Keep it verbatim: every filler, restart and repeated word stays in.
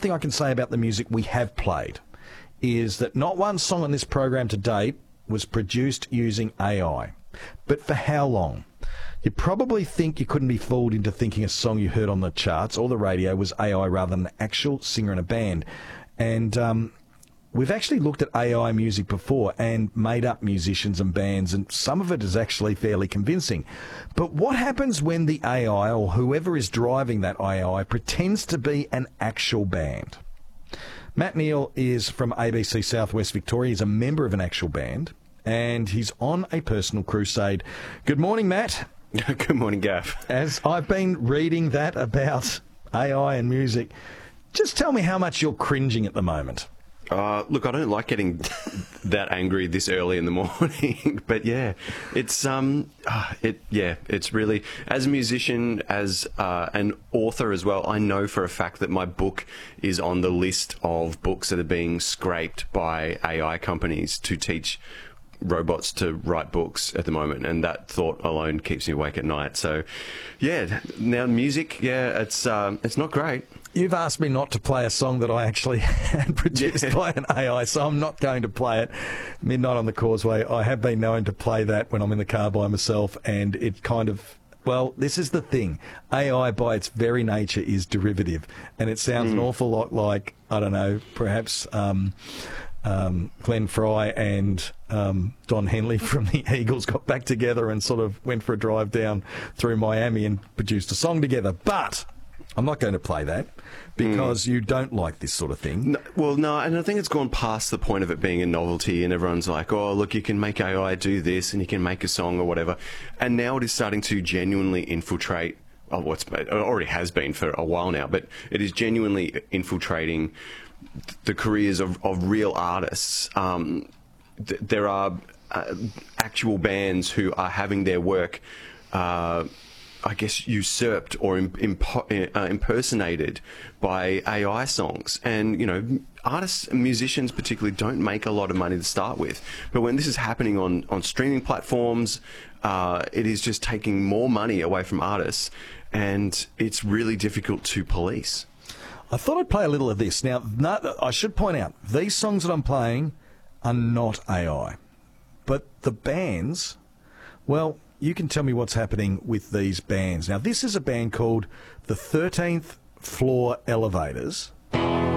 thing I can say about the music we have played is that not one song on this program to date was produced using A I. But for how long? You probably think you couldn't be fooled into thinking a song you heard on the charts or the radio was A I rather than an actual singer in a band. And um, we've actually looked at A I music before and made up musicians and bands, and some of it is actually fairly convincing. But what happens when the A I or whoever is driving that A I pretends to be an actual band? Matt Neal is from A B C Southwest Victoria. He's a member of an actual band, and he's on a personal crusade. Good morning, Matt. Good morning, Gav. As I've been reading that about A I and music, just tell me how much you're cringing at the moment. Uh, look, I don't like getting that angry this early in the morning, but yeah, it's um, uh, it yeah, it's really, as a musician, as uh, an author as well, I know for a fact that my book is on the list of books that are being scraped by A I companies to teach robots to write books at the moment, and that thought alone keeps me awake at night. So yeah, now music, yeah, it's um, it's not great. You've asked me not to play a song that I actually had produced Yeah. by an A I, so I'm not going to play it. Midnight on the Causeway, I have been known to play that when I'm in the car by myself, and it kind of, well, this is the thing. A I by its very nature is derivative, and it sounds mm. an awful lot like, I don't know, perhaps um, um, Glenn Fry and um, Don Henley from the Eagles got back together and sort of went for a drive down through Miami and produced a song together. But I'm not going to play that because mm. you don't like this sort of thing. No, well, no, and I think it's gone past the point of it being a novelty, and everyone's like, oh, look, you can make A I do this and you can make a song or whatever. And now it is starting to genuinely infiltrate, oh, well, it's, it already has been for a while now, but it is genuinely infiltrating the careers of, of real artists. Um, th- there are uh, actual bands who are having their work uh, I guess, usurped or imp- uh, impersonated by A I songs. And, you know, artists and musicians particularly don't make a lot of money to start with. But when this is happening on, on streaming platforms, uh, it is just taking more money away from artists, and it's really difficult to police. I thought I'd play a little of this. Now, no, I should point out, these songs that I'm playing are not A I. But the bands, well, you can tell me what's happening with these bands. Now, this is a band called the thirteenth Floor Elevators.